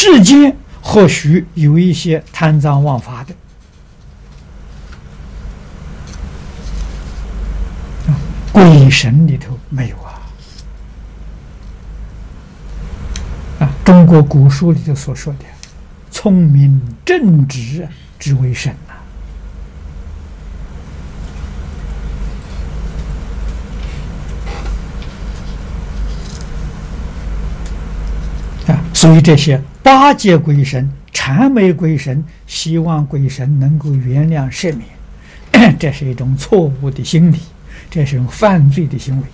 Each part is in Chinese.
世间或许有一些贪赃枉法的，鬼神里头没有中国古书里头所说的聪明正直之为神所以这些八戒鬼神、谄媚鬼神，希望鬼神能够原谅赦免，这是一种错误的心理，这是一种犯罪的行为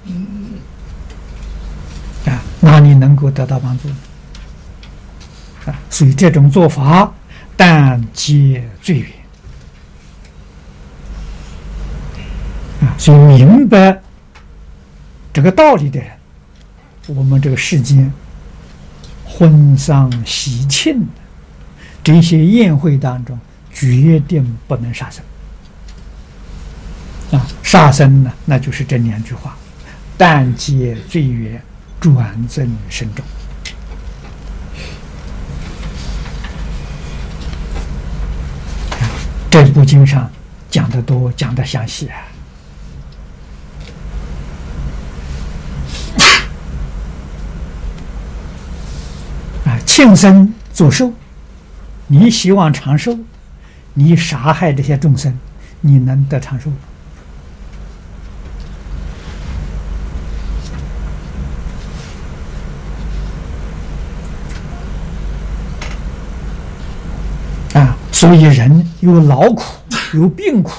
哪里能够得到帮助所以这种做法但皆罪缘所以明白这个道理的人，我们这个世间婚丧喜庆这些宴会当中，决定不能杀生杀生呢，那就是这两句话：但皆罪缘，转增深重。这部经上讲得多，讲得详细庆生祝寿，你希望长寿，你杀害这些众生，你能得长寿吗？所以人有劳苦，有病苦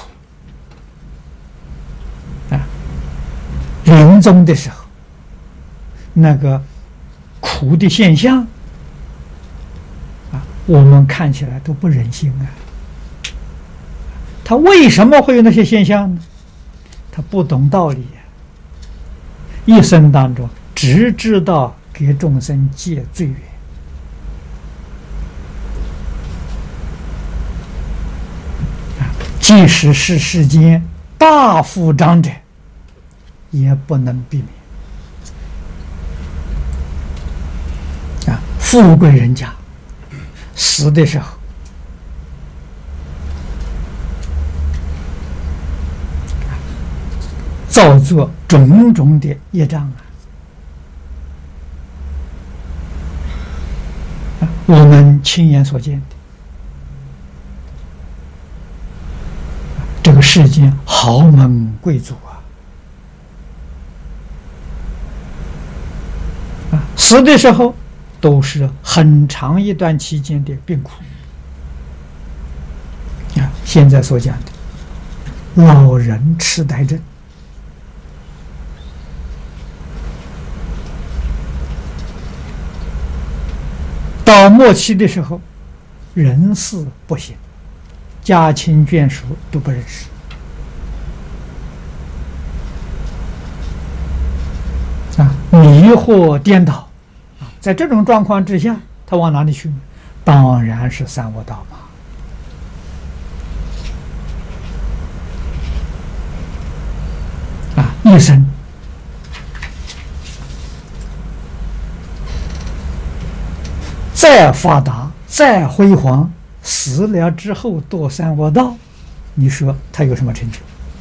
临终的时候，那个苦的现象我们看起来都不忍心他为什么会有那些现象呢？他不懂道理一生当中只知道给众生戒罪缘即使是世间大富长者，也不能避免富贵人家死的时候造作种种的业障我们亲眼所见的。这个世间豪门贵族死的时候都是很长一段期间的病苦现在所讲的老人痴呆症到末期的时候人事不行，家亲眷属都不认识迷惑颠倒在这种状况之下，他往哪里去呢？当然是三恶道嘛一生再发达再辉煌，死了之后堕三恶道，你说他有什么成就？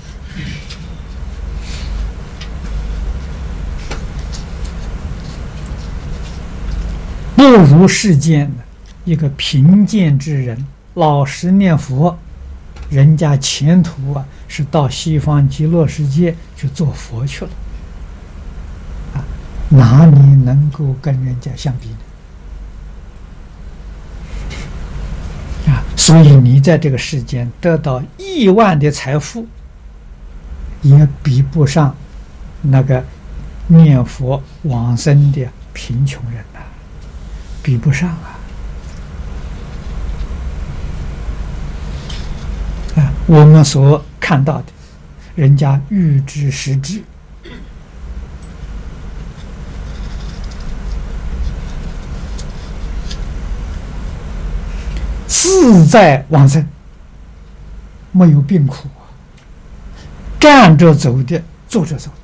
不如世间一个贫贱之人，老实念佛，人家前途是到西方极乐世界去做佛去了哪里能够跟人家相比呢？所以你在这个世间得到亿万的财富，也比不上那个念佛往生的贫穷人比不上我们所看到的，人家欲知实知，自在往生，没有病苦站着走的，坐着走